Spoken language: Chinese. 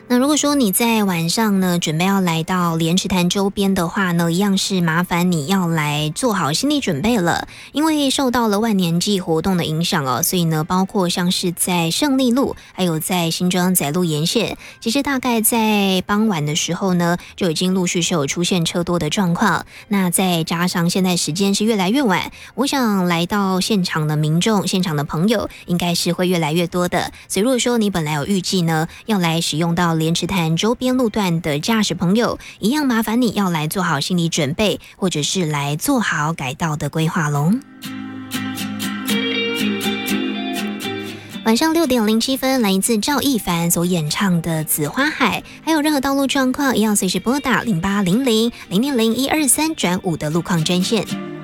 那如果说你在晚上呢，准备要来到莲池潭周边的话呢，一样是麻烦你要来做好心理准备了，因为受到了万年祭活动的影响哦，所以呢，包括像是在胜利路，还有在新庄仔路沿线，其实大概在傍晚的时候呢，就已经陆续是有出现车多的状况。那再加上现在时间是越来越晚，我想来到现场的民众、现场的朋友，应该是会越来越多的。所以如果说你本来有预计呢，要来使用到莲池潭周边路段的驾驶朋友，一样麻烦你要来做好心理准备，或者是来做好改道的规划喽。晚上6:07，来自赵一凡所演唱的《紫花海》，还有任何道路状况，一样随时拨打0800-000-123转5的路况专线。